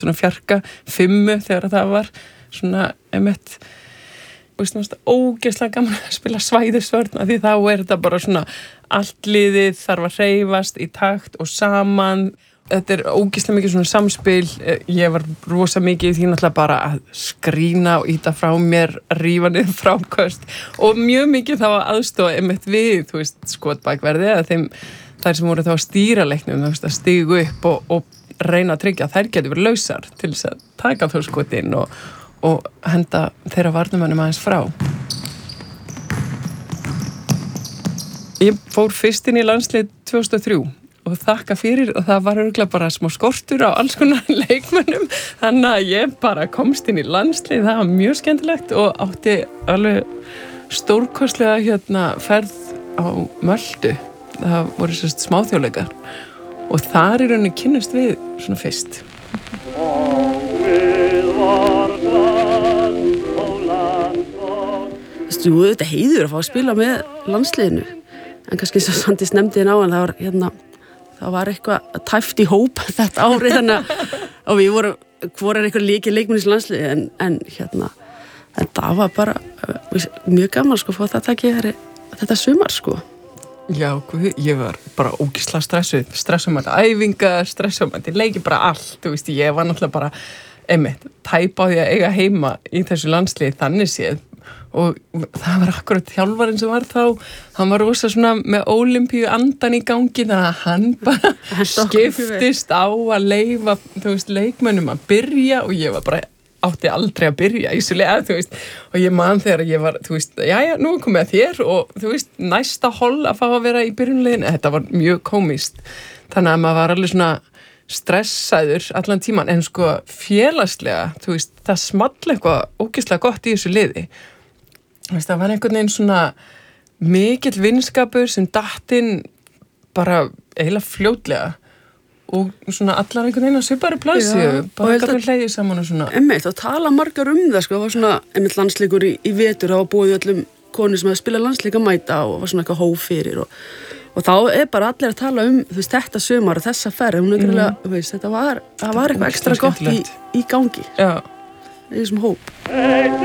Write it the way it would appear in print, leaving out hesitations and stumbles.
svona fjarka, 5 þegar það var svona einmitt, ógeðslega gaman að spila svæðisvörn af því þá þetta bara svona allt liðið þarf að hreyfast í takt og saman. Þetta ógeðslega mikið svona samspil. Ég var rosa mikið í því náttúrulega bara að skrína og íta frá mér, rífa niður fráköst og mjög mikið þá að aðstofa einmitt við, skotbakverði eða þær sem voru þá að stýra leiknum, að stígu upp og reyna að tryggja að þær geti verið lausar til þess að taka þó skotin og henda þeirra varnarmönnum aðeins frá. Ég fór fyrst inn í landslið 2003 og þakka fyrir og það var örugglega bara smá skortur á alls konar leikmönnum þannig að ég bara komst inn í landslið, það var mjög skemmtilegt og átti alveg stórkostlega ferð á Möldu, það voru sérst smáþjóðleikar og þar í rauninni kynnust við svona fyrst. Þetta heiður að fá að spila með landsliðinu en kannski eins og Sandís nefndi á en það var eitthvað tæft í hóp þetta árið og við vorum hvorar eitthvað leikmennis landsliði en það var bara mjög gaman að fá það takið þetta sumar Já, ég var bara ógeðslega stressuð með æfingar, stressuð með leiki, bara allt, ég var náttúrulega bara einmitt, tæpa á því að eiga heima í þessu landsliði þannig séð og það var akkurat þjálfarinn sem var þá, hann var rosa svona með ólympíu andan í gangi þannig að hann bara skiptist á að leyfa, leikmönnum að byrja og ég var bara átti aldrei að byrja í svo leið, og ég man þegar ég var, jæja, nú er komið að þér og næsta hol að fá að vera í byrjunlegin, þetta var mjög komist, þannig að maður var alveg svona stressaður allan tíman, en félagslega, það small eitthvað ógeðslega gott í þessu liði, það var einhvern veginn svona mikill vinskapur sem datt inn bara eiginlega fljótlega og svona allar einhvern veginn að svipari plási bara gafið hlegið saman og svona Einmitt, og tala margar það það var svona einmitt landsleikur í vetur það var búið öllum konur sem að spila landsleik að mæta og var svona eitthvað hóf fyrir og þá bara allir að tala þetta sumar og þessa ferð það var eitthvað ekstra gott í gangi í þessum hóp